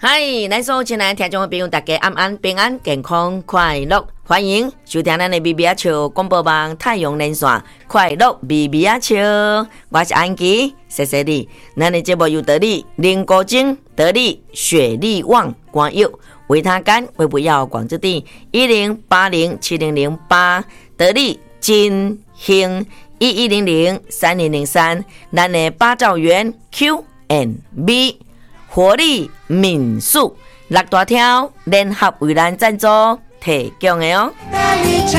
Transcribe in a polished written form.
嗨，咱所有亲爱的听众朋友，大家安安平安健康快乐，欢迎收听咱的咪咪啊笑广播网太阳连线快乐咪咪啊笑，我是安琪，谢谢你。咱的节目由得力林国精、得力雪力旺光药、维他肝胃不药广之地10807008，得力金兴11003003，咱的八兆元 Q&B。活力民宿6大条联合为咱赞助提供的哦。